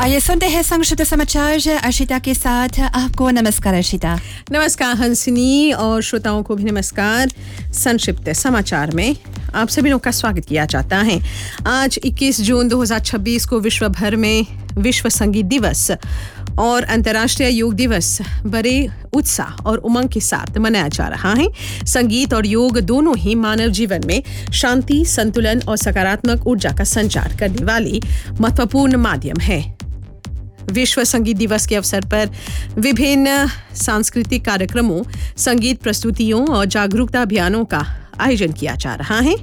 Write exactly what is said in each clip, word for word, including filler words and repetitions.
आइए सुनते हैं संक्षिप्त समाचार अर्शिता के साथ। आपको नमस्कार अर्शिता। नमस्कार हंसिनी और श्रोताओं को भी नमस्कार। संक्षिप्त समाचार में आप सभी लोगों का स्वागत किया जाता है। आज इक्कीस जून दो हज़ार छब्बीस को विश्व भर में विश्व संगीत दिवस और अंतर्राष्ट्रीय योग दिवस बड़े उत्साह और उमंग के साथ मनाया जा रहा है। संगीत और योग दोनों ही मानव जीवन में शांति, संतुलन और सकारात्मक ऊर्जा का संचार करने वाली महत्वपूर्ण माध्यम है। विश्व संगीत दिवस के अवसर पर विभिन्न सांस्कृतिक कार्यक्रमों, संगीत प्रस्तुतियों और जागरूकता अभियानों का आयोजन किया जा रहा है।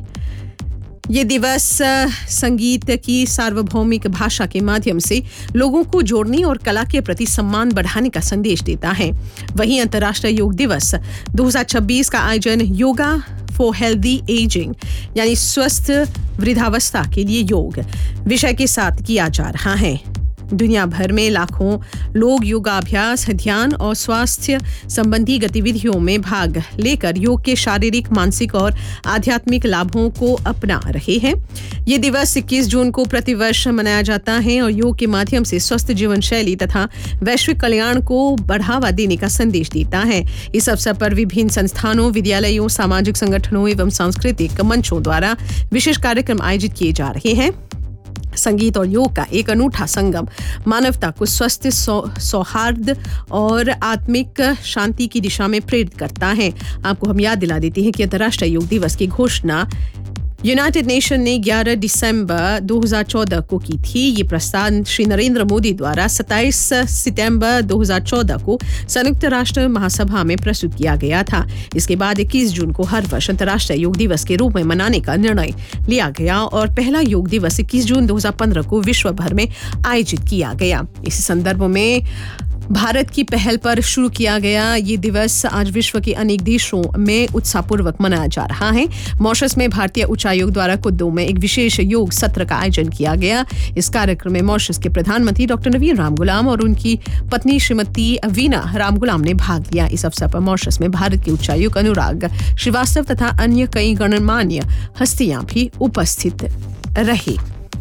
ये दिवस संगीत की सार्वभौमिक भाषा के माध्यम से लोगों को जोड़ने और कला के प्रति सम्मान बढ़ाने का संदेश देता है। वहीं अंतर्राष्ट्रीय योग दिवस दो हज़ार छब्बीस का आयोजन योगा फॉर हेल्दी एजिंग यानी स्वस्थ वृद्धावस्था के लिए योग विषय के साथ किया जा रहा है। दुनिया भर में लाखों लोग योगाभ्यास, ध्यान और स्वास्थ्य संबंधी गतिविधियों में भाग लेकर योग के शारीरिक, मानसिक और आध्यात्मिक लाभों को अपना रहे हैं। ये दिवस इक्कीस जून को प्रतिवर्ष मनाया जाता है और योग के माध्यम से स्वस्थ जीवन शैली तथा वैश्विक कल्याण को बढ़ावा देने का संदेश देता है। इस अवसर पर विभिन्न संस्थानों, विद्यालयों, सामाजिक संगठनों एवं सांस्कृतिक मंचों द्वारा विशेष कार्यक्रम आयोजित किए जा रहे हैं। संगीत और योग का एक अनूठा संगम मानवता को स्वस्थ, सौहार्द और आत्मिक शांति की दिशा में प्रेरित करता है। आपको हम याद दिला देते हैं कि अंतर्राष्ट्रीय योग दिवस की घोषणा यूनाइटेड नेशन ने ग्यारह दिसंबर दो हज़ार चौदह को की थी। ये प्रस्ताव श्री नरेंद्र मोदी द्वारा सत्ताईस सितंबर दो हज़ार चौदह को संयुक्त राष्ट्र महासभा में प्रस्तुत किया गया था। इसके बाद इक्कीस जून को हर वर्ष अंतर्राष्ट्रीय योग दिवस के रूप में मनाने का निर्णय लिया गया और पहला योग दिवस इक्कीस जून दो हज़ार पंद्रह को विश्व भर में आयोजित किया गया। इस संदर्भ में भारत की पहल पर शुरू किया गया ये दिवस आज विश्व के अनेक देशों में उत्साहपूर्वक मनाया जा रहा है। मॉरिशस में भारतीय उच्चायोग द्वारा कुद्दू में एक विशेष योग सत्र का आयोजन किया गया। इस कार्यक्रम में मॉरिशस के प्रधानमंत्री डॉक्टर नवीन रामगुलाम और उनकी पत्नी श्रीमती वीना रामगुलाम ने भाग लिया। इस अवसर पर मॉरिशस में भारत के उच्चायुक्त अनुराग श्रीवास्तव तथा अन्य कई गणमान्य हस्तियां भी उपस्थित रही।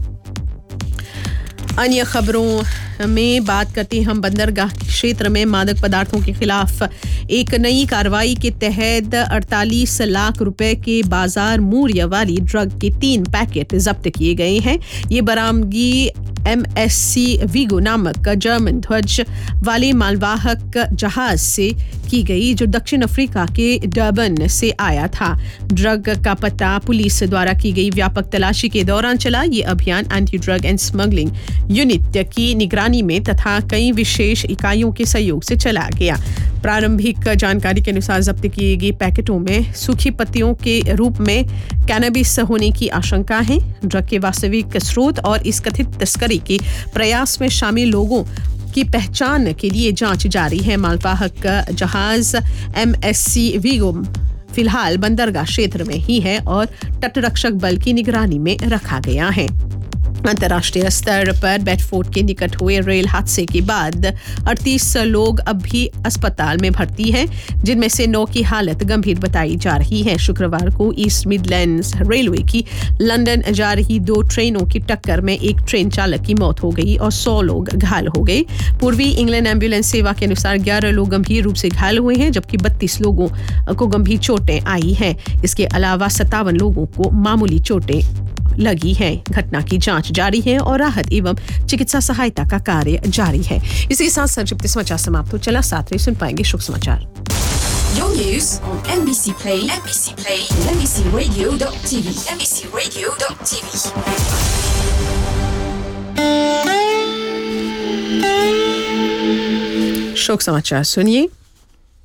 अन्य खबरों में बात करते हैं हम बंदरगाह क्षेत्र में मादक पदार्थों के खिलाफ एक नई कार्रवाई के तहत अड़तालीस लाख रुपए के बाजार मूल्य वाली ड्रग के तीन पैकेट जब्त किए गए हैं। ये बरामदगी एम एस सी वीगो नामक जर्मन ध्वज वाले मालवाहक जहाज से की गई जो दक्षिण अफ्रीका के डर्बन से आया था। ड्रग का पता पुलिस द्वारा की गई व्यापक तलाशी के दौरान चला। ये अभियान anti drug and smuggling unit की निगरानी में तथा कई विशेष इकाइयों के सहयोग से चला गया। प्रारंभिक जानकारी के अनुसार जब्त किए गए पैकेटों में सूखी पत्तियों के रूप में कैनबिस होने की आशंका है। ड्रग के वास्तविक स्रोत और इस कथित तस्करी के प्रयास में शामिल लोगों की पहचान के लिए जांच जारी है। मालवाहक जहाज एम एस सी वीगो फिलहाल बंदरगाह क्षेत्र में ही है और तटरक्षक बल की निगरानी में रखा गया है। अंतर्राष्ट्रीय स्तर पर बेडफोर्ड के निकट हुए रेल हादसे के बाद अड़तीस लोग अब भी अस्पताल में भर्ती हैं, जिनमें से नौ की हालत गंभीर बताई जा रही है। शुक्रवार को ईस्ट मिडलैंड्स रेलवे की लंदन जा रही दो ट्रेनों की टक्कर में एक ट्रेन चालक की मौत हो गई और सौ लोग घायल हो गए। पूर्वी इंग्लैंड एम्बुलेंस सेवा के अनुसार ग्यारह लोग गंभीर रूप से घायल हुए हैं, जबकि बत्तीस लोगों को गंभीर चोटें आई हैं। इसके अलावा सत्तावन लोगों को मामूली चोटें लगी है। घटना की जांच जारी है और राहत एवं चिकित्सा सहायता का कार्य जारी है। इसी के साथ संक्षिप्त समाचार समाप्त हो चला। साथ ही सुन पाएंगे शुभ समाचार। Your news on M B C Play, M B C Play, M B C Radio dot T V, M B C Radio dot T V. शोक समाचार सुनिए।